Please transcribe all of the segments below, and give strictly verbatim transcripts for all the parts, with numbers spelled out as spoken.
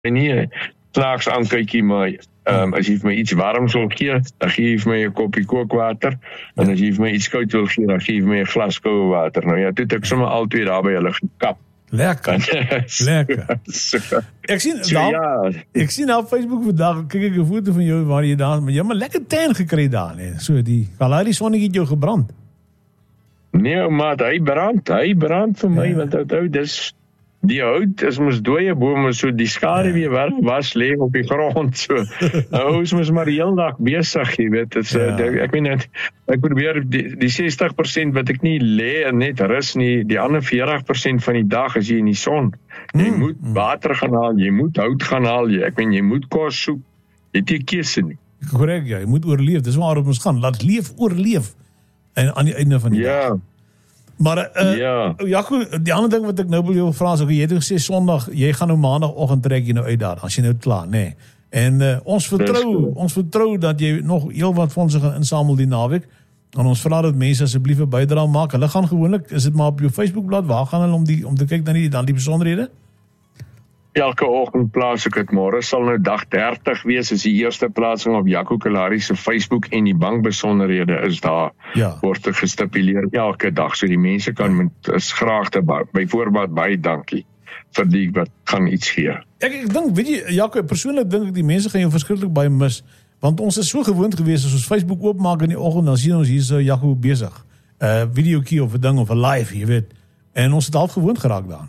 nie snaaks aankykie, maar um, as jy vir my iets warms wil gee, dan gee jy vir my 'n koppie kookwater, en as jy vir my iets koud wil gee, dan gee jy vir my 'n glas koue water. Nou ja, toe het ek sommer al twee daar by hulle gekap. Lekker, lekker. Ek sien, so, nou, ja. ek sien nou op Facebook vandag, kyk ek 'n foto van jou waar jy daar, maar jy het maar lekker tan gekry daar, nee. So die Kalahari sonnetjie het jou gebrand. Nee, maat, hy brand, hy brand vir my, ja. Want onthou, dis die hout is mos dooie bome, so die skade weer ja. was lê op die grond, so nou ons mos maar die hele dag besig, jy weet, het, ja. uh, ek weet net, ek probeer die, die sestig persent wat ek nie lê en net rus nie, die ander veertig persent van die dag is jy in die son, jy mm. moet water gaan haal, jy moet hout gaan haal, jy, ek weet, jy moet kos soek, jy het nie keuse nie. Korrek, ja, jy moet oorleef, dis waarop ons gaan, laat leef, oorleef, en aan die einde van die ja. dag. Maar, uh, ja, Jaco, die ander ding wat ek nou wil jou vra is, okay, jy het gesê sondag, jy gaan nou maandagoggend trek jy nou uit daar, as jy nou klaar, nee. En uh, ons vertrou, ons vertrou dat jy nog heel wat fondse gaan insamel die naweek, en ons vra dat mense asseblief 'n bydrae maak, hulle gaan gewoonlik, is dit maar op jou Facebookblad, waar gaan hulle om, die, om te kyk na die, dan die besonderhede? Elke oggend plaas ek dit, môre sal nou dag dertig wees, is die eerste plaatsing op Jaco Kalahari se Facebook en die bankbesonderhede is daar, ja. word gestipuleer elke dag, so die mense kan met, is graag te byvoorbeeld baie dankie vir die wat gaan iets gee. Ek, ek dink, weet jy, Jaco, persoonlik dink ek die mense gaan jou verskriklik baie mis, want ons is so gewoond gewees as ons Facebook oopmaak in die oggend, dan sien ons hier so Jaco besig, uh, videokie of 'n ding of 'n live, jy weet, en ons het half gewoond geraak daaraan.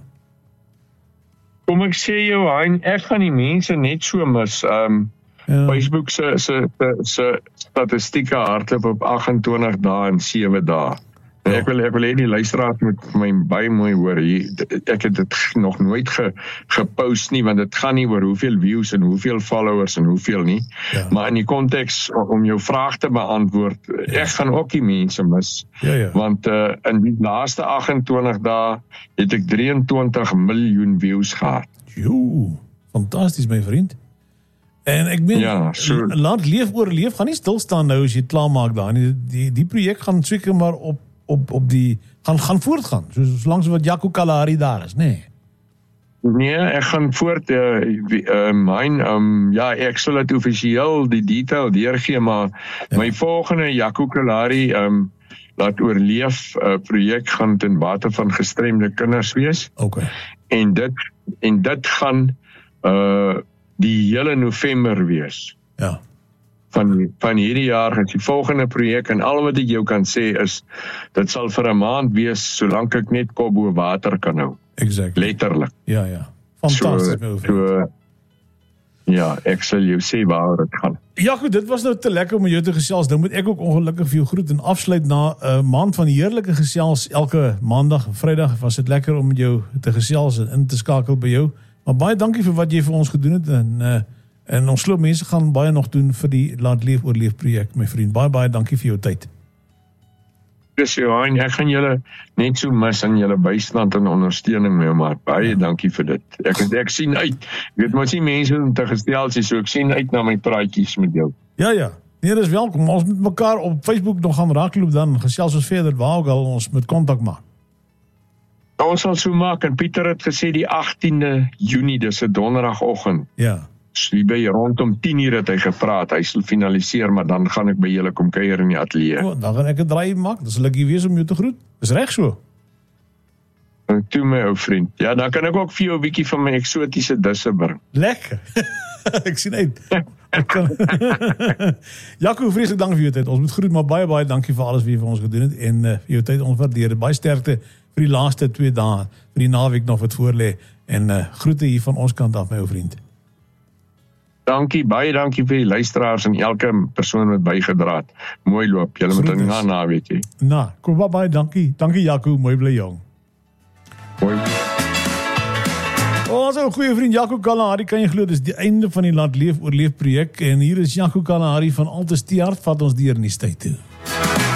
Kom ek sê jou, Hein, ek gaan die mense net so mis. Um, ja. Facebook se se se statistieke hardloop op agt en twintig dae en sewe dae. Ja. Ek wil ek wil hê die luisteraars moet my baie mooi hoor. Ek het dit nog nooit ge, gepost nie, want dit gaan nie oor hoeveel views en hoeveel followers en hoeveel nie. Ja. Maar in die konteks om jou vraag te beantwoord, ja. ek gaan ook die mense mis. Ja, ja. Want uh, in die laaste agt en twintig dae het ek drieëntwintig miljoen views gehad. Jo, fantasties my vriend. En ek meen, ja, so, laat leef oorleef, gaan nie stilstaan nou as jy klaar maak daar nie. Die, die projek gaan seker maar op op op die gaan gaan voortgaan, soos langs wat Jaco Kalahari daar is, nee. Nee, ek gaan voort uh, uh, myn um, ja, ek sal dit offisieel die detail deurgee, maar ja. my volgende Jaco Kalahari um, laat oorleef uh, projek gaan ten bate van gestremde kinders wees. Okay. En dit en dit gaan uh, die hele November wees. Ja. Van, van hierdie jaar, is die volgende projek, en al wat ek jou kan sê is, dit sal vir 'n maand wees, solank ek net kop bo water kan hou. Exactly. Letterlik. Ja, ja. Fantasties, my vriend. So, ja, ek sal jou sê waar dit gaan. Ja goed, dit was nou te lekker om met jou te gesels. Nou moet ek ook ongelukkig vir jou groet en afsluit na 'n uh, maand van heerlike gesels. Elke maandag en Vrydag was dit lekker om met jou te gesels en in te skakel by jou. Maar baie dankie vir wat jy vir ons gedoen het, en uh, en ons glo mense gaan baie nog doen vir die Laat Leef Oorleef projek, my vriend. Baie baie dankie vir jou tyd. Dis Johan, ek gaan julle net so mis in julle bystand en ondersteuning, my maar baie ja. dankie vir dit. Ek ek sien uit. Ek weet mos nie mense om te gestel sê, so ek sien uit na my praatjies met jou. Ja ja. Nee, dis welkom. Ons moet mekaar op Facebook nog gaan raakloop dan gesels ons verder waar ook al ons met kontak maak. Ons sal so maak, en Pieter het gesê die agtiende Junie, dis 'n donderdagoggend. Ja. So by rondom tien uur het hy gepraat, hy sal finaliseer, maar dan gaan ek by julle kom kuier in die ateljee. Oh, dan gaan ek 'n draai maak, dis lucky wees om jou te groet. Dis reg so. En toe my ou vriend. Ja, dan kan ek ook vir jou 'n bietjie van my eksotiese disse bring. Lekker. Ek sien uit. Jaco, vreeslik dankie vir jou tyd. Ons moet groet, maar baie baie dankie vir alles wat jy vir ons gedoen het, en uh, vir jou tyd, ons waardeer dit. Baie sterkte vir die laaste twee dae, vir die naweek nog wat voor lê, en uh, groete hier van ons kant af, my ou vriend. Dankie, baie dankie vir die luisteraars en elke persoon wat bygedra het. Mooi loop, julle moet dan na naweek hê. Nou, kom maar baie dankie. Dankie Jaco, mooi bly jong. Mooi. Ons ou goeie vriend Jaco Kalahari, kan jy glo dis die einde van die Laat Leef Oorleef projek, en hier is Jaco Kalahari van Altes T Hart, vat ons deur in die tyd toe.